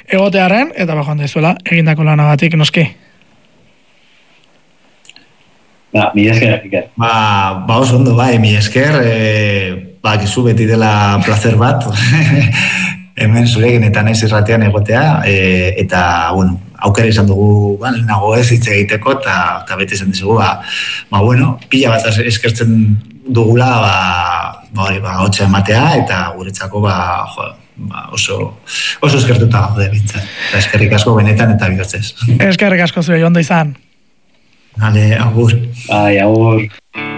egotearen, eta joan dezuela, egindako lanagatik noski. Mi esker, Iker. Oso ondo, mi esker, gizu beti dela placer bat, hemen zurekin eta naiz irratean egotea, eta, bueno, aukera izan dugu, nago ez hitz egiteko, eta beti esan dizugu, pila bat eskertzen dugula, hotxa ematea, eta guretzako, oso eskertuta gaude bintzen. Eskerrik asko benetan eta bihotzez. Eskerrik asko zure, ondo izan. Vale, agur. Agur.